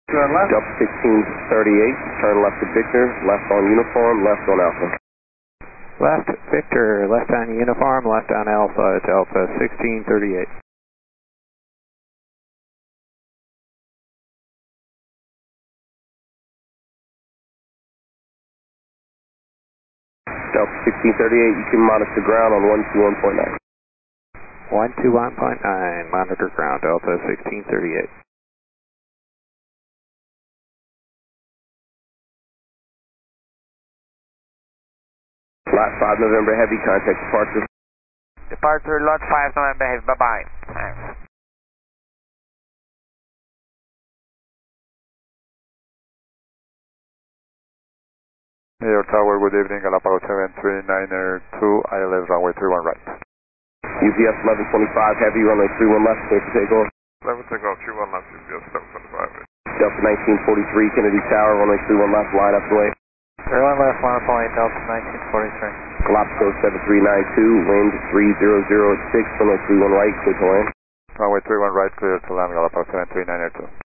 Turn left. Delta 1638, turn left to Victor, left on uniform, left on Alpha. Left, Victor, left on uniform, left on Alpha, Delta 1638. Delta 1638, you can monitor ground on 121.9. 121.9, monitor ground, Delta 1638. Lot 5 November Heavy, contact departure. Departure Lot 5 November Heavy. Bye-bye. New York Tower, good evening, Galapagos 739er2, ILS runway 31 right. UPS 1125 Heavy, runway 31 left, clear for takeoff. Level takeoff, 31 left, UPS 725. Delta 1943 Kennedy Tower, runway 31 left, line up and wait. 31 left, line up and wait, Delta 1943. Galapagos 7392, wind 300 at 6, runway 31 right, clear to land. Runway 31 right, clear to land, Galapagos 739er2.